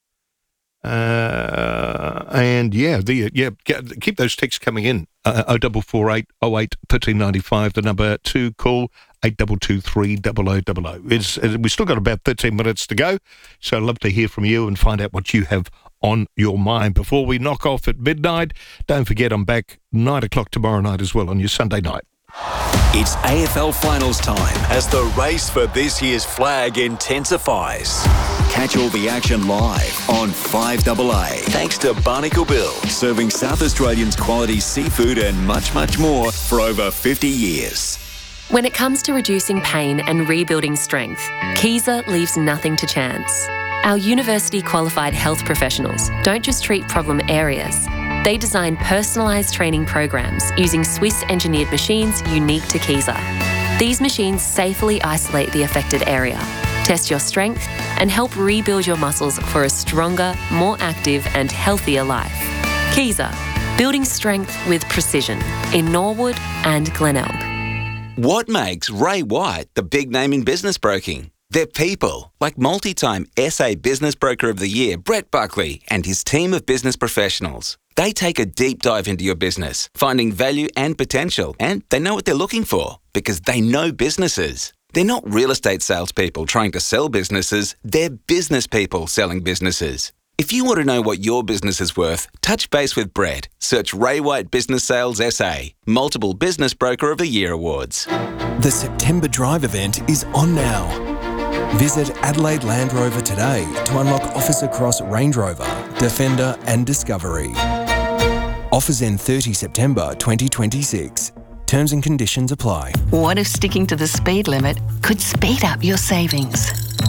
Speaker 1: Uh, and yeah, the yeah, keep those texts coming in. Uh, oh double four eight oh eight thirteen ninety five. The number to call eight double two three double oh double oh. It's we still got about thirteen minutes to go, so I'd love to hear from you and find out what you have on your mind before we knock off at midnight. Don't forget, I'm back nine o'clock tomorrow night as well on your Sunday night.
Speaker 2: It's A F L finals time as the race for this year's flag intensifies. Catch all the action live on five double A. Thanks to Barnacle Bill, serving South Australians quality seafood and much, much more for over fifty years.
Speaker 14: When it comes to reducing pain and rebuilding strength, Kaiser leaves nothing to chance. Our university-qualified health professionals don't just treat problem areas. They design personalised training programs using Swiss-engineered machines unique to Kaiser. These machines safely isolate the affected area, test your strength, and help rebuild your muscles for a stronger, more active and healthier life. Kaiser, building strength with precision in Norwood and Glenelg.
Speaker 15: What makes Ray White the big name in business broking? They're people, like multi-time S A Business Broker of the Year, Brett Buckley, and his team of business professionals. They take a deep dive into your business, finding value and potential, and they know what they're looking for because they know businesses. They're not real estate salespeople trying to sell businesses, they're business people selling businesses. If you want to know what your business is worth, touch base with Brett. Search Ray White Business Sales S A, multiple Business Broker of the Year awards.
Speaker 16: The September Drive event is on now. Visit Adelaide Land Rover today to unlock offers across Range Rover, Defender and Discovery. Offers end thirtieth September twenty twenty-six. Terms and conditions apply.
Speaker 17: What if sticking to the speed limit could speed up your savings?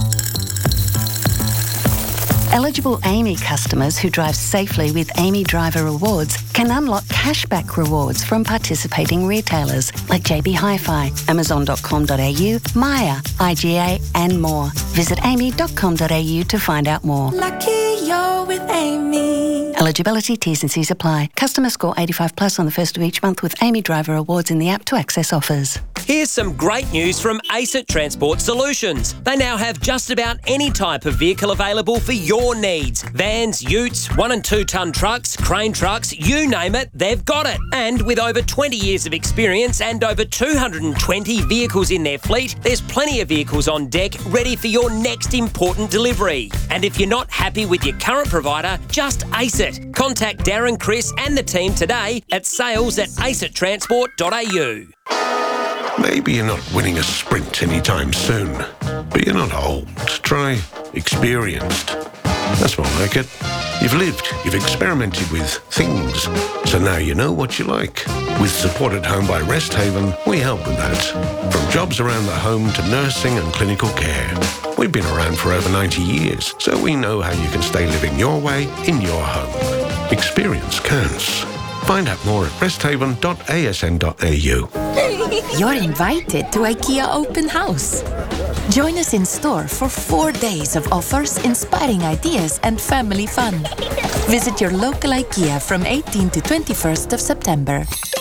Speaker 17: Eligible Amy customers who drive safely with Amy Driver Rewards can unlock cashback rewards from participating retailers like J B Hi-Fi, amazon dot com dot a u, Maya, I G A and more. Visit amy dot com dot a u to find out more.
Speaker 18: Lucky you're with Amy.
Speaker 17: Eligibility, T's and C's apply. Customer score eighty-five plus on the first of each month with Amy Driver Awards in the app to access offers.
Speaker 19: Here's some great news from ACET Transport Solutions. They now have just about any type of vehicle available for your needs. Vans, utes, one and two tonne trucks, crane trucks, you name it, they've got it. And with over twenty years of experience and over two hundred twenty vehicles in their fleet, there's plenty of vehicles on deck ready for your next important delivery. And if you're not happy with your current provider, just ace it. Contact Darren, Chris and the team today at sales at acet transport dot a u.
Speaker 20: Maybe you're not winning a sprint anytime soon, but you're not old. Try experienced. That's more like it. You've lived, you've experimented with things, so now you know what you like. With Support at Home by Rest Haven, we help with that. From jobs around the home to nursing and clinical care. We've been around for over ninety years, so we know how you can stay living your way in your home. Experience counts. Find out more at rest haven dot a s n dot a u.
Speaker 21: You're invited to IKEA Open House. Join us in store for four days of offers, inspiring ideas and family fun. Visit your local IKEA from eighteenth to twenty-first of September.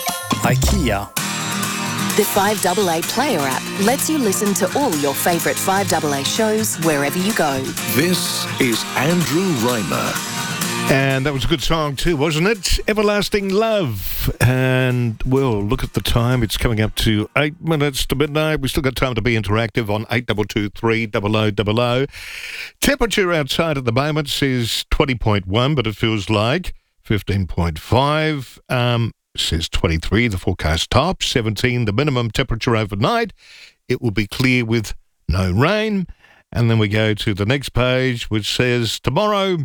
Speaker 22: IKEA.
Speaker 21: The five A A Player app lets you listen to all your favourite five A A shows wherever you go.
Speaker 1: This is Andrew Raymer. And that was a good song too, wasn't it? Everlasting Love. And we'll look at the time. It's coming up to eight minutes to midnight. We've still got time to be interactive on eight two two three double oh double oh. Temperature outside at the moment says twenty point one, but it feels like fifteen point five. Um, says twenty-three, the forecast top. seventeen, the minimum temperature overnight. It will be clear with no rain. And then we go to the next page, which says tomorrow,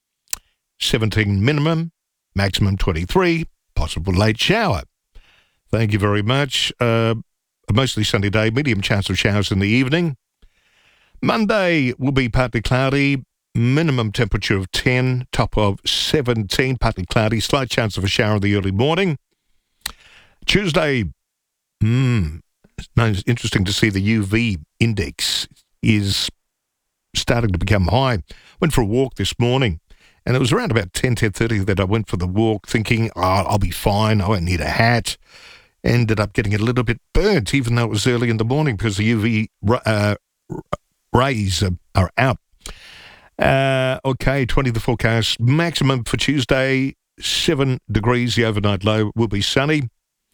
Speaker 1: seventeen minimum, maximum twenty-three, possible late shower. Thank you very much. Uh, a mostly sunny day, medium chance of showers in the evening. Monday will be partly cloudy, minimum temperature of ten, top of seventeen, partly cloudy, slight chance of a shower in the early morning. Tuesday, hmm, it's interesting to see the U V index is starting to become high. Went for a walk this morning. And it was around about ten, ten thirty that I went for the walk thinking, oh, I'll be fine, I won't need a hat. Ended up getting a little bit burnt, even though it was early in the morning, because the U V uh, rays are, are out. Uh, okay, twenty the forecast. Maximum for Tuesday, seven degrees. The overnight low will be sunny.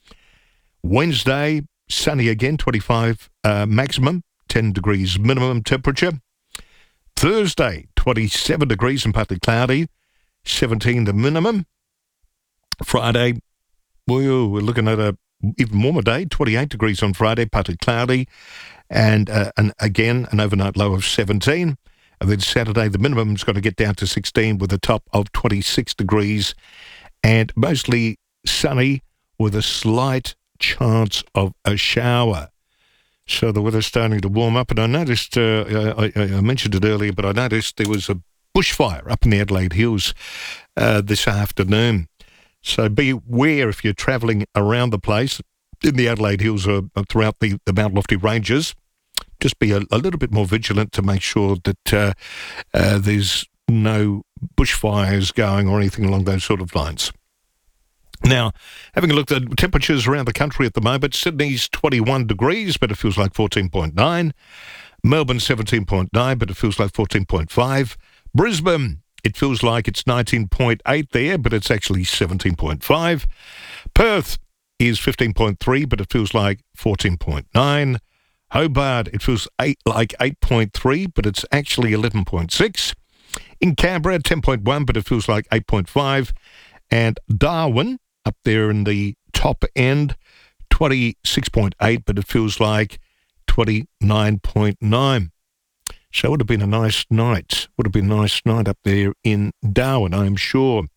Speaker 1: Wednesday, sunny again, twenty-five uh, maximum, ten degrees minimum temperature. Thursday, twenty-seven degrees and partly cloudy, seventeen the minimum. Friday, well, we're looking at a even warmer day, twenty-eight degrees on Friday, partly cloudy, and, uh, and again, an overnight low of seventeen. And then Saturday, the minimum's going to get down to sixteen with a top of twenty-six degrees and mostly sunny with a slight chance of a shower. So the weather's starting to warm up, and I noticed, uh, I, I mentioned it earlier, but I noticed there was a bushfire up in the Adelaide Hills uh, this afternoon. So be aware if you're travelling around the place, in the Adelaide Hills or throughout the, the Mount Lofty Ranges, just be a, a little bit more vigilant to make sure that uh, uh, there's no bushfires going or anything along those sort of lines. Now, having a look at the temperatures around the country at the moment, Sydney's twenty-one degrees, but it feels like fourteen point nine. Melbourne, seventeen point nine, but it feels like fourteen point five. Brisbane, it feels like it's nineteen point eight there, but it's actually seventeen point five. Perth is fifteen point three, but it feels like fourteen point nine. Hobart, it feels eight, like eight point three, but it's actually eleven point six. In Canberra, ten point one, but it feels like eight point five. And Darwin, up there in the top end, twenty-six point eight, but it feels like twenty-nine point nine. So it would have been a nice night. Would have been a nice night up there in Darwin, I'm sure.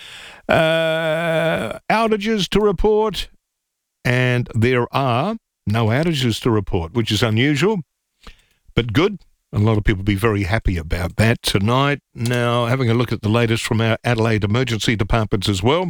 Speaker 1: Uh, outages to report, and there are no outages to report, which is unusual, but good. A lot of people will be very happy about that tonight. Now, having a look at the latest from our Adelaide emergency departments as well.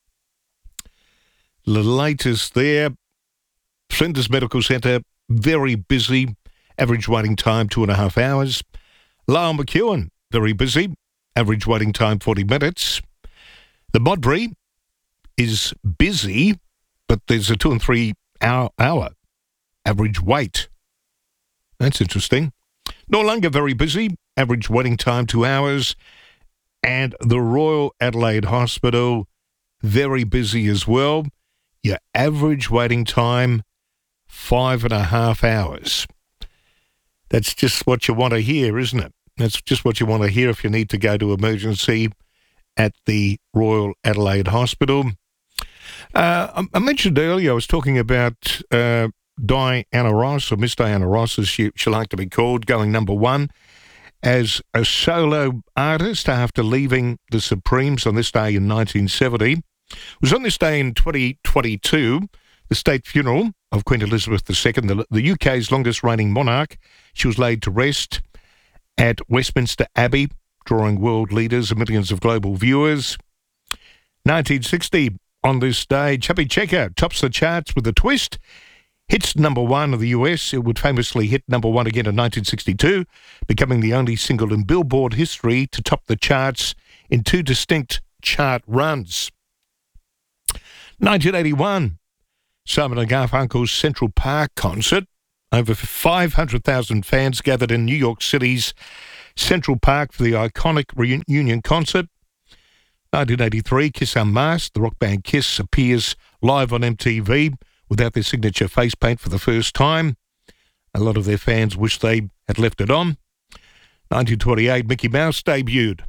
Speaker 1: The latest there, Flinders Medical Centre, very busy. Average waiting time, two and a half hours. Lyle McEwen, very busy. Average waiting time, forty minutes. The Modbury is busy, but there's a two and three hour, hour average weight. That's interesting. Noarlunga, very busy. Average waiting time, two hours. And the Royal Adelaide Hospital, very busy as well. Your average waiting time, five and a half hours. That's just what you want to hear, isn't it? That's just what you want to hear if you need to go to emergency at the Royal Adelaide Hospital. Uh, I mentioned earlier, I was talking about uh, Diana Ross, or Miss Diana Ross, as she, she liked to be called, going number one as a solo artist after leaving the Supremes on this day in nineteen seventy. It was on this day in twenty twenty-two, the state funeral of Queen Elizabeth the Second, the, the U K's longest-reigning monarch. She was laid to rest at Westminster Abbey, drawing world leaders and millions of global viewers. nineteen sixty, on this day, Chubby Checker tops the charts with a twist. Hits number one in the U S. It would famously hit number one again in nineteen sixty-two, becoming the only single in Billboard history to top the charts in two distinct chart runs. nineteen eighty-one, Simon and Garfunkel's Central Park concert. Over five hundred thousand fans gathered in New York City's Central Park for the iconic reunion concert. nineteen eighty-three, Kiss Unmasked. The rock band Kiss appears live on M T V without their signature face paint for the first time. A lot of their fans wish they had left it on. nineteen twenty-eight, Mickey Mouse debuted.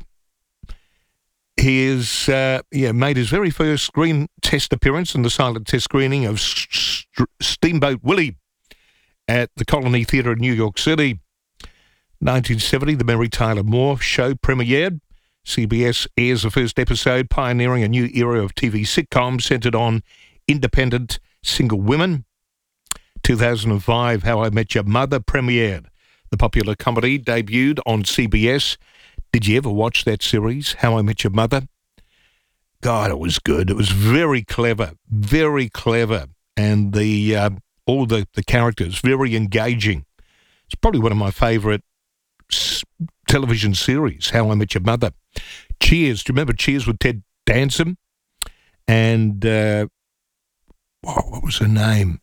Speaker 1: He has uh, yeah, made his very first screen test appearance in the silent test screening of S- S- Steamboat Willie at the Colony Theatre in New York City. nineteen seventy, The Mary Tyler Moore Show premiered. C B S airs the first episode, pioneering a new era of T V sitcoms centred on independent single women. two thousand five, How I Met Your Mother premiered. The popular comedy debuted on C B S. Did you ever watch that series, How I Met Your Mother? God, it was good. It was very clever, very clever. And the uh, all the, the characters, very engaging. It's probably one of my favourite s- television series, How I Met Your Mother. Cheers. Do you remember Cheers with Ted Danson? And, uh, oh, what was her name?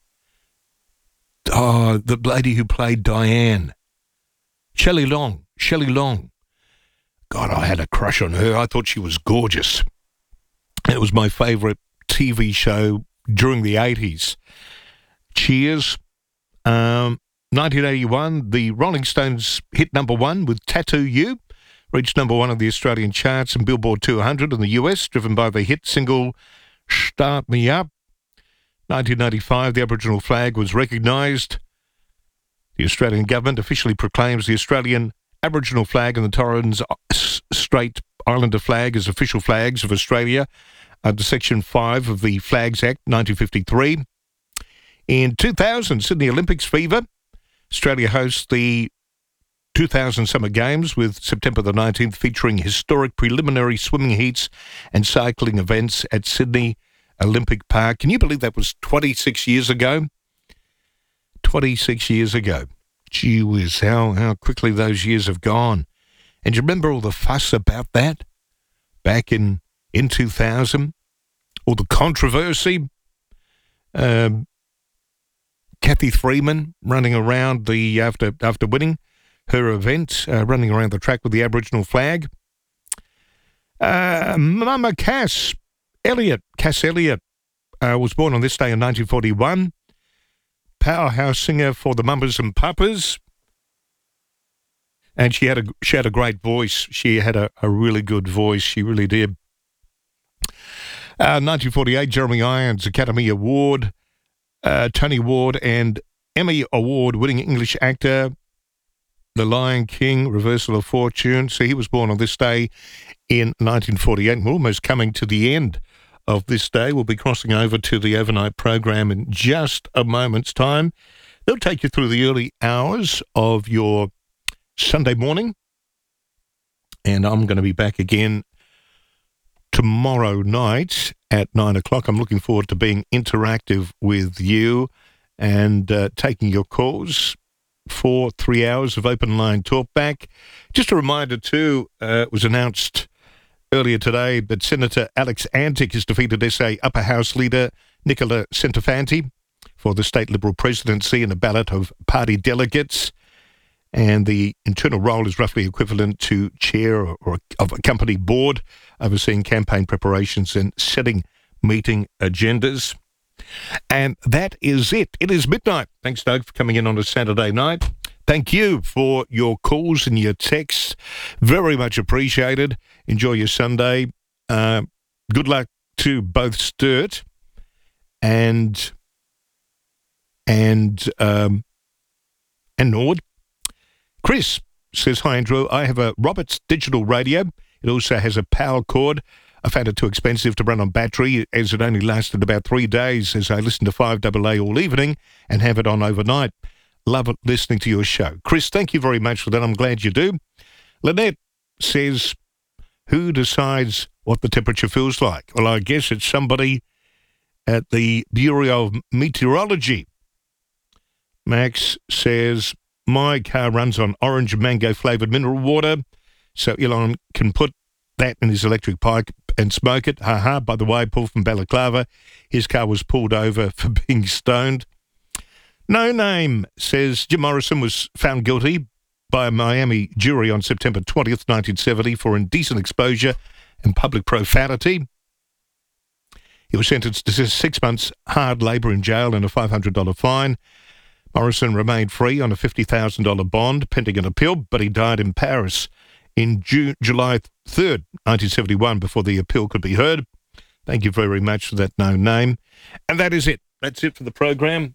Speaker 1: Oh, the lady who played Diane. Shelley Long. Shelley Long. God, I had a crush on her. I thought she was gorgeous. It was my favourite T V show during the eighties. Cheers. Um, nineteen eighty-one, the Rolling Stones hit number one with Tattoo You. Reached number one on the Australian charts and Billboard two hundred in the U S, driven by the hit single Start Me Up. nineteen ninety-five, the Aboriginal flag was recognised. The Australian government officially proclaims the Australian Aboriginal flag and the Torres Strait Islander flag as official flags of Australia under Section five of the Flags Act nineteen fifty-three. In two thousand, Sydney Olympics fever. Australia hosts the two thousand Summer Games with September the nineteenth featuring historic preliminary swimming heats and cycling events at Sydney Olympic Park. Can you believe that was twenty-six years ago? twenty-six years ago. Gee whiz, how, how quickly those years have gone. And do you remember all the fuss about that back in, in two thousand? All the controversy? Um, Kathy Freeman running around the after after winning her event, uh, running around the track with the Aboriginal flag. Uh, Mama Cass Elliot, Cass Elliot, uh, was born on this day in nineteen forty-one. Powerhouse singer for the Mamas and Papas. And she had a she had a great voice. She had a, a really good voice. She really did. Uh, nineteen forty-eight, Jeremy Irons Academy Award, uh, Tony Award and Emmy Award winning English actor, The Lion King, Reversal of Fortune. So he was born on this day in nineteen forty-eight. We're almost coming to the end of this day. We'll be crossing over to the overnight program in just a moment's time. They'll take you through the early hours of your Sunday morning. And I'm going to be back again tomorrow night at nine o'clock. I'm looking forward to being interactive with you and uh, taking your calls for three hours of open line talkback. Just a reminder too, uh, it was announced earlier today that Senator Alex Antic has defeated S A Upper House Leader Nicola Centofanti for the state Liberal presidency in a ballot of party delegates. And the internal role is roughly equivalent to chair or, or of a company board, overseeing campaign preparations and setting meeting agendas. And that is it. It is midnight. Thanks, Doug, for coming in on a Saturday night. Thank you for your calls and your texts. Very much appreciated. Enjoy your Sunday. Uh, good luck to both Sturt and and um, and Nord. Chris says, hi, Andrew. I have a Roberts digital radio. It also has a power cord. I found it too expensive to run on battery, as it only lasted about three days as I listen to five double A all evening and have it on overnight. Love it listening to your show. Chris, thank you very much for that. I'm glad you do. Lynette says, who decides what the temperature feels like? Well, I guess it's somebody at the Bureau of Meteorology. Max says, my car runs on orange mango flavoured mineral water, so Elon can put that in his electric pipe and smoke it. Ha ha. By the way, Paul from Balaclava, his car was pulled over for being stoned. No Name says Jim Morrison was found guilty by a Miami jury on September twentieth, nineteen seventy for indecent exposure and public profanity. He was sentenced to six months hard labour in jail and a five hundred dollars fine. Morrison remained free on a fifty thousand dollars bond pending an appeal, but he died in Paris in June, July third, nineteen seventy-one, before the appeal could be heard. Thank you very much for that No Name. And that is it. That's it for the program.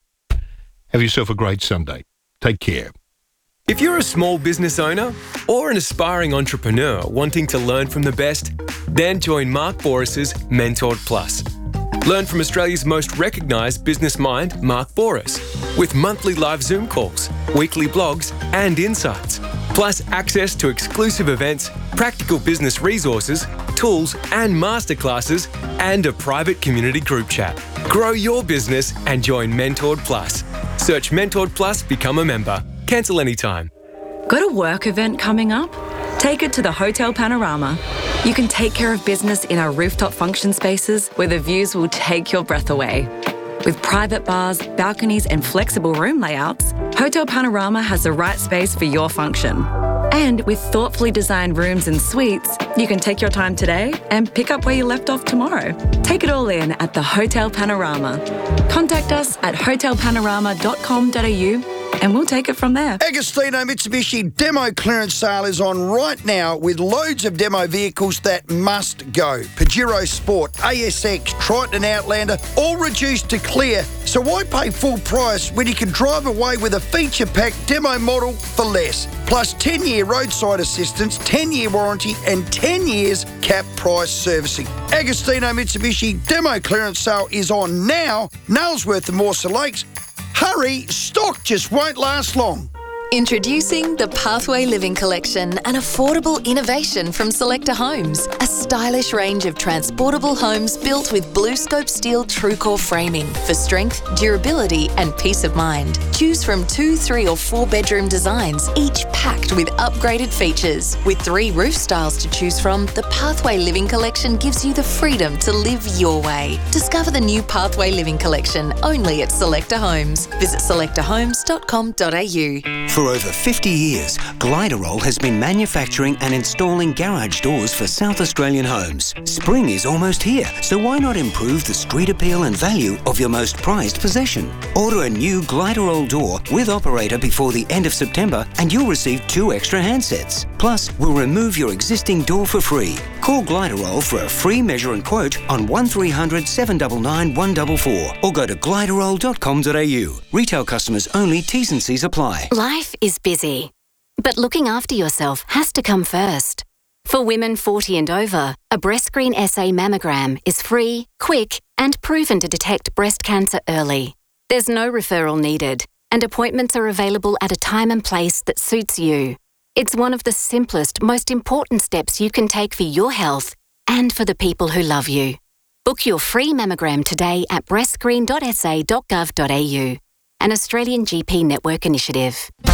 Speaker 1: Have yourself a great Sunday. Take care.
Speaker 3: If you're a small business owner or an aspiring entrepreneur wanting to learn from the best, then join Mark Boris's Mentored Plus. Learn from Australia's most recognised business mind, Mark Boris, with monthly live Zoom calls, weekly blogs and insights, plus access to exclusive events, practical business resources, tools and masterclasses, and a private community group chat. Grow your business and join Mentored Plus. Search Mentored Plus, become a member. Cancel anytime.
Speaker 4: Got a work event coming up? Take it to the Hotel Panorama. You can take care of business in our rooftop function spaces where the views will take your breath away. With private bars, balconies and flexible room layouts, Hotel Panorama has the right space for your function. And with thoughtfully designed rooms and suites, you can take your time today and pick up where you left off tomorrow. Take it all in at the Hotel Panorama. Contact us at hotel panorama dot com dot a u and we'll take it from there.
Speaker 23: Agostino Mitsubishi demo clearance sale is on right now with loads of demo vehicles that must go. Pajero Sport, A S X, Triton and Outlander, all reduced to clear. So why pay full price when you can drive away with a feature-packed demo model for less? Plus ten-year roadside assistance, ten-year warranty and ten years cap price servicing. Agostino Mitsubishi demo clearance sale is on now. Nailsworth and Morsa Lakes. Hurry, stock just won't last long.
Speaker 21: Introducing the Pathway Living Collection, an affordable innovation from Selecta Homes. A stylish range of transportable homes built with BlueScope steel TrueCore framing for strength, durability and peace of mind. Choose from two, three or four bedroom designs, each packed with upgraded features. With three roof styles to choose from, the Pathway Living Collection gives you the freedom to live your way. Discover the new Pathway Living Collection only at Selecta Homes. Visit selecta homes dot com dot a u.
Speaker 24: For over fifty years, Gliderol has been manufacturing and installing garage doors for South Australian homes. Spring is almost here, so why not improve the street appeal and value of your most prized possession? Order a new Gliderol door with operator before the end of September and you'll receive two extra handsets. Plus, we'll remove your existing door for free. Call Gliderol for a free measure and quote on one three hundred, seven nine nine, one four four or go to gliderol dot com dot a u. Retail customers only, T's and C's apply.
Speaker 11: Life is busy, but looking after yourself has to come first. For women forty and over, a BreastScreen S A mammogram is free, quick, and proven to detect breast cancer early. There's no referral needed, and appointments are available at a time and place that suits you. It's one of the simplest, most important steps you can take for your health and for the people who love you. Book your free mammogram today at breast screen dot s a dot gov dot a u, an Australian G P network initiative.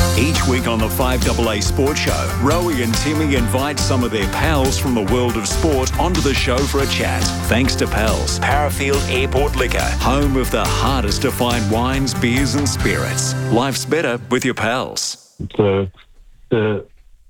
Speaker 2: Each week on the five A A Sports Show, Rowie and Timmy invite some of their pals from the world of sport onto the show for a chat. Thanks to Pals, Parafield Airport Liquor, home of the hardest to find wines, beers and spirits. Life's better with your pals.
Speaker 5: The, the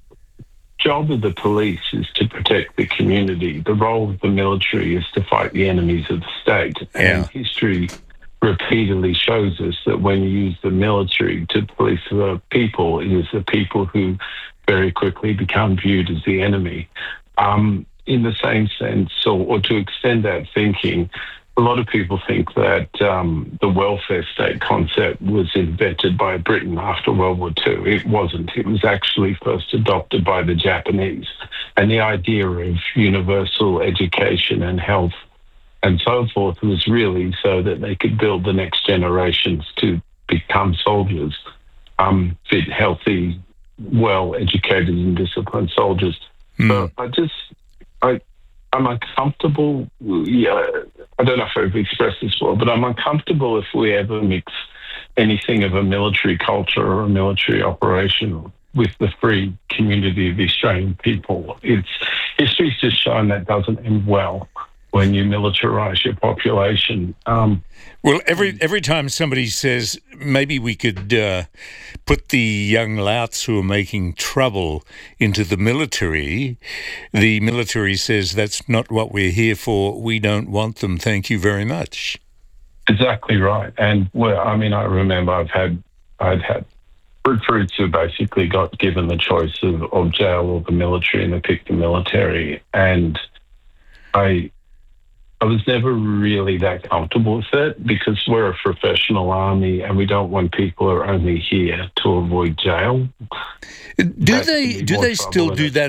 Speaker 5: job of the police is to protect the community. The role of the military is to fight the enemies of the state.
Speaker 1: Yeah.
Speaker 5: And history repeatedly shows us that when you use the military to police the people, it is the people who very quickly become viewed as the enemy. Um, in the same sense, or, or to extend that thinking, a lot of people think that um, the welfare state concept was invented by Britain after World War Two. It wasn't. It was actually first adopted by the Japanese. And the idea of universal education and health and so forth was really so that they could build the next generations to become soldiers, um, fit, healthy, well-educated and disciplined soldiers. Mm. So I just, I, I'm uncomfortable. Yeah, I don't know if I've expressed this well, but I'm uncomfortable if we ever mix anything of a military culture or a military operation with the free community of the Australian people. It's history's just shown that doesn't end well when you militarise your population. Um,
Speaker 10: well, every every time somebody says maybe we could uh, put the young louts who are making trouble into the military, the military says that's not what we're here for. We don't want them. Thank you very much.
Speaker 5: Exactly right. And well, I mean, I remember I've had I'd had recruits who basically got given the choice of, of jail or the military, and they picked the military. And I. I was never really that comfortable with it because we're a professional army and we don't want people who are only here to avoid jail.
Speaker 10: Do they do they still do that